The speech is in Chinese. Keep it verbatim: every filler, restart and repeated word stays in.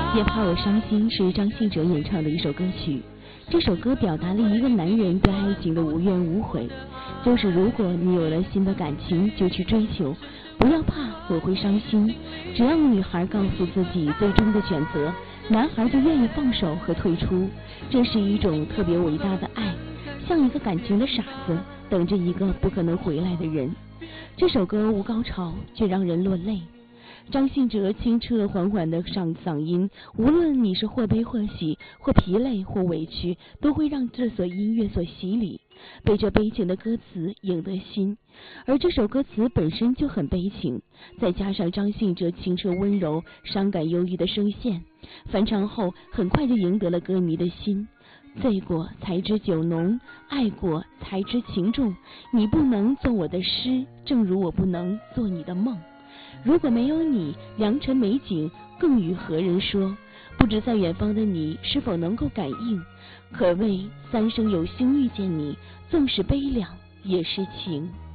别怕我伤心是张信哲演唱的一首歌曲。这首歌表达了一个男人对爱情的无怨无悔，就是如果你有了新的感情就去追求，不要怕我会伤心。只要女孩告诉自己最终的选择，男孩就愿意放手和退出。这是一种特别伟大的爱，像一个感情的傻子等着一个不可能回来的人。这首歌无高潮却让人落泪，张信哲清澈缓缓的上嗓音，无论你是或悲或喜，或疲累或委屈，都会让这首音乐所洗礼，被这悲情的歌词赢得心。而这首歌词本身就很悲情，再加上张信哲清澈温柔、伤感忧郁的声线，翻唱后很快就赢得了歌迷的心。醉过才知酒浓，爱过才知情重。你不能做我的诗，正如我不能做你的梦。如果没有你，良辰美景更与何人说？不知在远方的你是否能够感应？可谓三生有幸遇见你，纵使悲凉也是情。